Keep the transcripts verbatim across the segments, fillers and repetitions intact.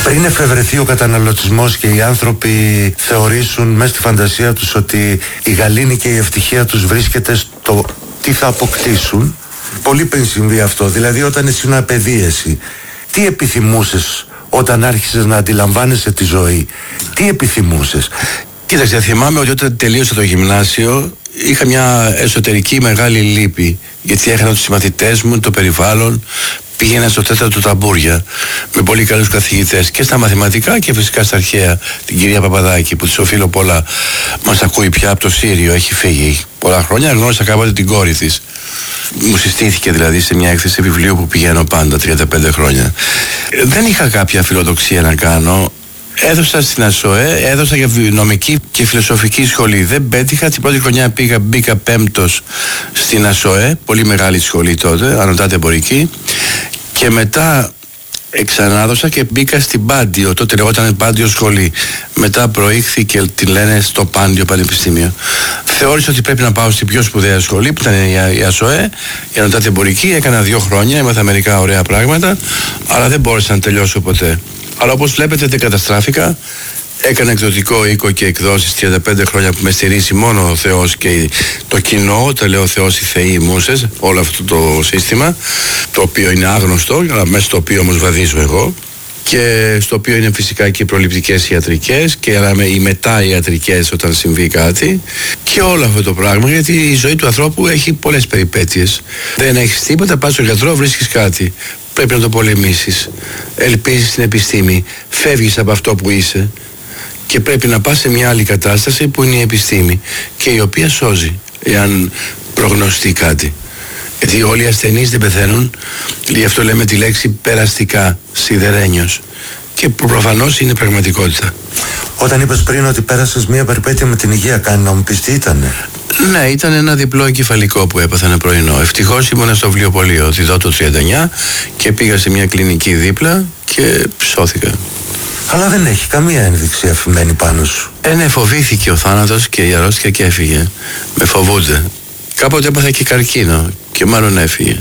πριν εφευρεθεί ο καταναλωτισμός και οι άνθρωποι θεωρήσουν μέσα στη φαντασία τους ότι η γαλήνη και η ευτυχία τους βρίσκεται στο τι θα αποκτήσουν, πολύ πριν συμβεί αυτό. Δηλαδή όταν ήσουν απαιδίεση, τι επιθυμούσες όταν άρχισες να αντιλαμβάνεσαι τη ζωή? Τι επιθυμούσες? Κοίταξε, θυμάμαι ότι όταν τελείωσα το γυμνάσιο είχα μια εσωτερική μεγάλη λύπη, γιατί έχανα τους συμμαθητές μου, το περιβάλλον. Πήγαινα στο τέταρτο ταμπούρια με πολύ καλούς καθηγητές και στα μαθηματικά και φυσικά στα αρχαία. Την κυρία Παπαδάκη, που της οφείλω πολλά, μας ακούει πια από το Σύριο, έχει φύγει πολλά χρόνια. Γνώρισα κάποτε την κόρη της. Μου συστήθηκε δηλαδή σε μια έκθεση βιβλίου που πηγαίνω πάντα τριάντα πέντε χρόνια. Δεν είχα κάποια φιλοδοξία να κάνω. Έδωσα στην ΑΣΟΕ, έδωσα για νομική και φιλοσοφική σχολή. Δεν πέτυχα. Την πρώτη χρονιά πήγα, μπήκα πέμπτος στην ΑΣΟΕ, πολύ μεγάλη σχολή τότε, ανωτάτη εμπορική. Και μετά εξανάδωσα και μπήκα στην Πάντιο, τότε λεγόταν Πάντιο σχολή. Μετά προήχθηκε, τη λένε, στο Πάντιο Πανεπιστήμιο. Θεώρησα ότι πρέπει να πάω στην πιο σπουδαία σχολή που ήταν η ΑΣΟΕ, η ανωτάτη εμπορική. Έκανα δύο χρόνια, έμαθα μερικά ωραία πράγματα, αλλά δεν μπόρεσα να τελειώσω ποτέ. Αλλά όπως βλέπετε δεν καταστράφηκα. Έκανα εκδοτικό οίκο και εκδόσεις τριάντα πέντε χρόνια που με στηρίζει μόνο ο Θεός και το κοινό. Όταν λέω Θεός, οι θεοί, οι μούσες, όλο αυτό το σύστημα, το οποίο είναι άγνωστο, αλλά μέσα στο οποίο όμως βαδίζω εγώ, και στο οποίο είναι φυσικά και οι προληπτικές ιατρικές και οι μετά ιατρικές όταν συμβεί κάτι, και όλο αυτό το πράγμα, γιατί η ζωή του ανθρώπου έχει πολλές περιπέτειες. Δεν έχεις τίποτα, πας στον γιατρό, βρίσκεις κάτι. Πρέπει να το πολεμήσεις. Ελπίζεις στην επιστήμη. Φεύγεις από αυτό που είσαι και πρέπει να πας σε μια άλλη κατάσταση που είναι η επιστήμη και η οποία σώζει, εάν προγνωστεί κάτι. Γιατί όλοι οι ασθενείς δεν πεθαίνουν. Γι' αυτό λέμε τη λέξη περαστικά, σιδερένιος. Και προφανώς είναι πραγματικότητα. Όταν είπες πριν ότι πέρασες μια περιπέτεια με την υγεία, κάνει να μου πεις τι ήτανε? Ναι, ήταν ένα διπλό εγκεφαλικό που έπαθα ένα πρωινό. Ευτυχώς ήμουν στο βιβλιοπωλείο τη ΔΟΤΟ τριάντα εννιά και πήγα σε μια κλινική δίπλα και σώθηκα. Αλλά δεν έχει καμία ένδειξη αφημένη πάνω σου. Ε, ναι, φοβήθηκε ο θάνατος και η αρρώστια και έφυγε. Με φοβούνται. Κάποτε έπαθα και καρκίνο και μάλλον έφυγε.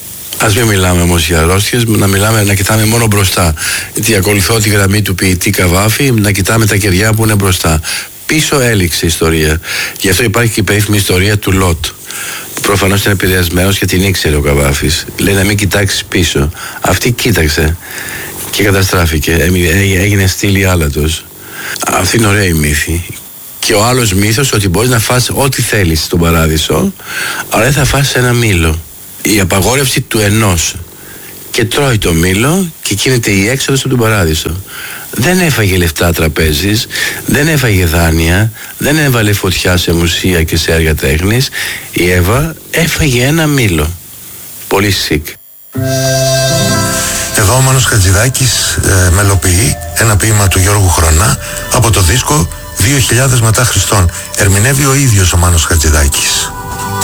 Ας μην μιλάμε όμως για αρρώστιες, να μιλάμε, να κοιτάμε μόνο μπροστά. Γιατί ακολουθώ τη γραμμή του ποιητή Καβάφη, να κοιτάμε τα κεριά που είναι μπροστά. Πίσω έληξε η ιστορία. Γι' αυτό υπάρχει και η περίφημη ιστορία του Λότ. Προφανώς ήταν επηρεασμένος και την ήξερε ο Καβάφης. Λέει να μην κοιτάξεις πίσω. Αυτή κοίταξε και καταστράφηκε. Έγινε στήλη άλατος. Αυτή είναι ωραία η μύθη. Και ο άλλος μύθος ότι μπορείς να φας ό,τι θέλεις στον παράδεισο, αλλά δεν θα φας ένα μήλο. Η απαγόρευση του ενός. Και τρώει το μήλο και γίνεται η έξοδος από τον παράδεισο. Δεν έφαγε λεφτά τραπέζης, δεν έφαγε δάνεια, δεν έβαλε φωτιά σε μουσεία και σε έργα τέχνης. Η Εύα έφαγε ένα μήλο. Πολύ σικ. Εδώ ο Μάνος Χατζηδάκης ε, μελοποιεί ένα ποίημα του Γιώργου Χρονά από το δίσκο δύο χιλιάδες μετά Χριστόν. Ερμηνεύει ο ίδιος ο Μάνος Χατζηδάκης.